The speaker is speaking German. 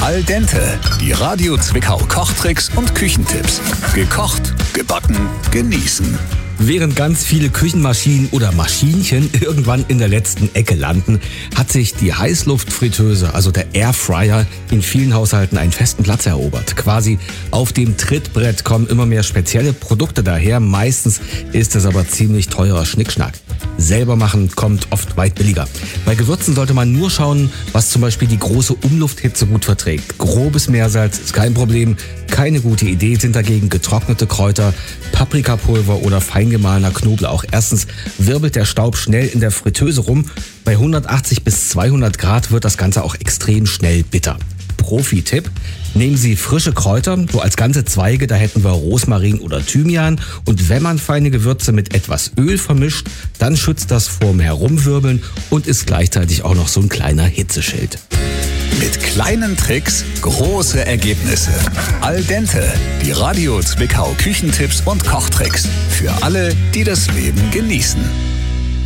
Al dente, die Radio Zwickau Kochtricks und Küchentipps. Gekocht, gebacken, genießen. Während ganz viele Küchenmaschinen oder Maschinchen irgendwann in der letzten Ecke landen, hat sich die Heißluftfritteuse, also der Airfryer, in vielen Haushalten einen festen Platz erobert. Quasi auf dem Trittbrett kommen immer mehr spezielle Produkte daher. Meistens ist es aber ziemlich teurer Schnickschnack. Selber machen kommt oft weit billiger. Bei Gewürzen sollte man nur schauen, was zum Beispiel die große Umlufthitze gut verträgt. Grobes Meersalz ist kein Problem. Keine gute Idee sind dagegen getrocknete Kräuter, Paprikapulver oder fein gemahlener Knoblauch. Erstens wirbelt der Staub schnell in der Fritteuse rum. Bei 180 bis 200 Grad wird das Ganze auch extrem schnell bitter. Profi-Tipp: Nehmen Sie frische Kräuter, so als ganze Zweige, da hätten wir Rosmarin oder Thymian. Und wenn man feine Gewürze mit etwas Öl vermischt, dann schützt das vorm Herumwirbeln und ist gleichzeitig auch noch so ein kleiner Hitzeschild. Mit kleinen Tricks große Ergebnisse. Al dente, die Radio Zwickau Küchentipps und Kochtricks. Für alle, die das Leben genießen.